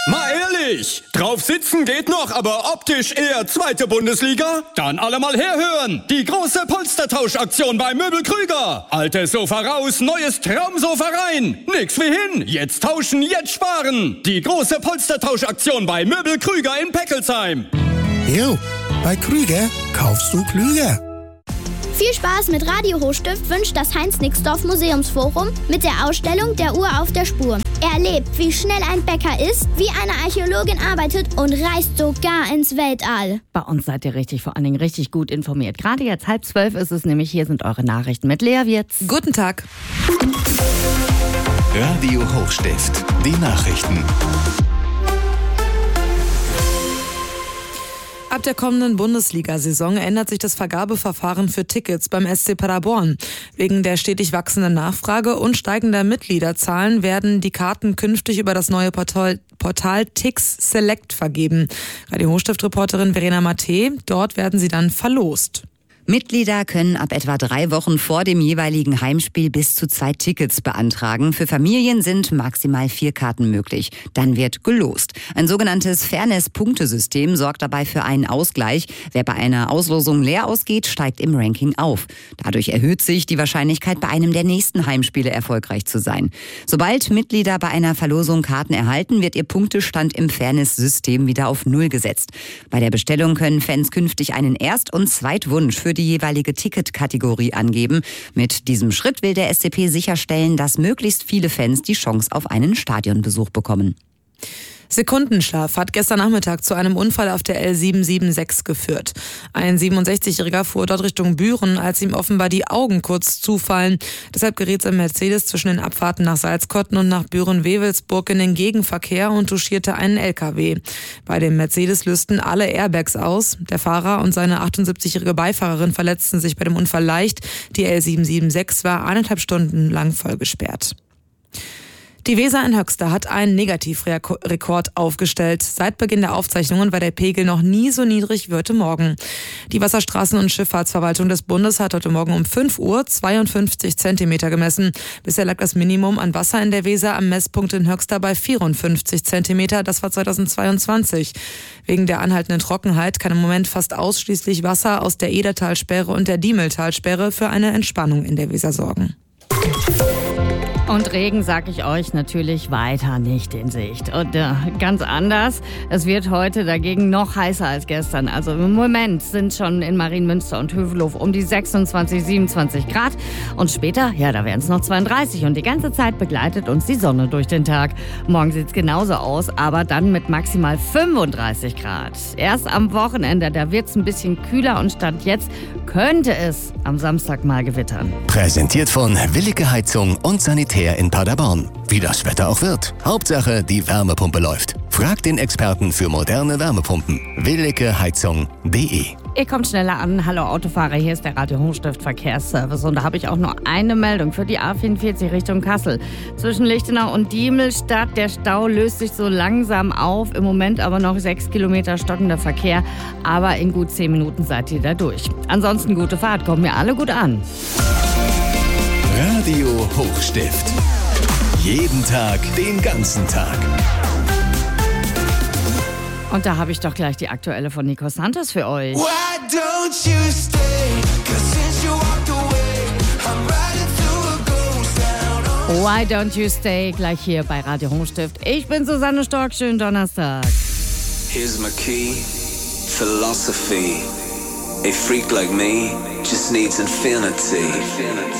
Mal ehrlich, drauf sitzen geht noch, aber optisch eher zweite Bundesliga? Dann alle mal herhören. Die große Polstertauschaktion bei Möbel Krüger. Altes Sofa raus, neues Traumsofa rein. Nix wie hin. Jetzt tauschen, jetzt sparen. Die große Polstertauschaktion bei Möbel Krüger in Peckelsheim. Jo, bei Krüger kaufst du klüger. Viel Spaß mit Radio Hochstift wünscht das Heinz-Nixdorf Museumsforum mit der Ausstellung Der Uhr auf der Spur. Erlebt, wie schnell ein Bäcker ist, wie eine Archäologin arbeitet und reist sogar ins Weltall. Bei uns seid ihr vor allen Dingen richtig gut informiert. Gerade jetzt 11:30 ist es nämlich. Hier sind eure Nachrichten mit Lea Wirtz. Guten Tag. Radio Hochstift, die Nachrichten. Ab der kommenden Bundesliga-Saison ändert sich das Vergabeverfahren für Tickets beim SC Paderborn. Wegen der stetig wachsenden Nachfrage und steigender Mitgliederzahlen werden die Karten künftig über das neue Portal Tix Select vergeben. Radio Hochstift-Reporterin Verena Matte, dort werden sie dann verlost. Mitglieder können ab etwa 3 Wochen vor dem jeweiligen Heimspiel bis zu 2 Tickets beantragen. Für Familien sind maximal 4 Karten möglich. Dann wird gelost. Ein sogenanntes Fairness-Punktesystem sorgt dabei für einen Ausgleich. Wer bei einer Auslosung leer ausgeht, steigt im Ranking auf. Dadurch erhöht sich die Wahrscheinlichkeit, bei einem der nächsten Heimspiele erfolgreich zu sein. Sobald Mitglieder bei einer Verlosung Karten erhalten, wird ihr Punktestand im Fairness-System wieder auf 0 gesetzt. Bei der Bestellung können Fans künftig einen Erst- und Zweitwunsch für die jeweilige Ticketkategorie angeben. Mit diesem Schritt will der SCP sicherstellen, dass möglichst viele Fans die Chance auf einen Stadionbesuch bekommen. Sekundenschlaf hat gestern Nachmittag zu einem Unfall auf der L776 geführt. Ein 67-Jähriger fuhr dort Richtung Büren, als ihm offenbar die Augen kurz zufallen. Deshalb geriet sein Mercedes zwischen den Abfahrten nach Salzkotten und nach Büren-Wewelsburg in den Gegenverkehr und touchierte einen LKW. Bei dem Mercedes lösten alle Airbags aus. Der Fahrer und seine 78-jährige Beifahrerin verletzten sich bei dem Unfall leicht. Die L776 war 1,5 Stunden lang vollgesperrt. Die Weser in Höxter hat einen Negativrekord aufgestellt. Seit Beginn der Aufzeichnungen war der Pegel noch nie so niedrig wie heute Morgen. Die Wasserstraßen- und Schifffahrtsverwaltung des Bundes hat heute Morgen um 5 Uhr 52 Zentimeter gemessen. Bisher lag das Minimum an Wasser in der Weser am Messpunkt in Höxter bei 54 Zentimeter. Das war 2022. Wegen der anhaltenden Trockenheit kann im Moment fast ausschließlich Wasser aus der Edertalsperre und der Diemeltalsperre für eine Entspannung in der Weser sorgen. Und Regen, sag ich euch, natürlich weiter nicht in Sicht. Und ganz anders, es wird heute dagegen noch heißer als gestern. Also im Moment sind schon in Marienmünster und Hövelhof um die 26, 27 Grad. Und später, ja, da werden es noch 32. Und die ganze Zeit begleitet uns die Sonne durch den Tag. Morgen sieht es genauso aus, aber dann mit maximal 35 Grad. Erst am Wochenende, da wird es ein bisschen kühler und Stand jetzt könnte es am Samstag mal gewittern. Präsentiert von Willige Heizung und Sanitär in Paderborn. Wie das Wetter auch wird. Hauptsache, die Wärmepumpe läuft. Fragt den Experten für moderne Wärmepumpen. willigeheizung.de. Ihr kommt schneller an. Hallo Autofahrer, hier ist der Radio Hochstift Verkehrsservice. Und da habe ich auch noch eine Meldung für die A44 Richtung Kassel. Zwischen Lichtenau und Diemelstadt, der Stau löst sich so langsam auf. Im Moment aber noch 6 Kilometer stockender Verkehr. Aber in gut 10 Minuten seid ihr da durch. Ansonsten gute Fahrt, kommt mir alle gut an. Radio Hochstift. Jeden Tag, den ganzen Tag. Und da habe ich doch gleich die aktuelle von Nico Santos für euch. Why don't you stay? 'Cause since you walked away, I'm riding through a ghost town. Why don't you stay? Gleich hier bei Radio Hochstift. Ich bin Susanne Stork, schönen Donnerstag. Here's my key, philosophy. A freak like me just needs infinity.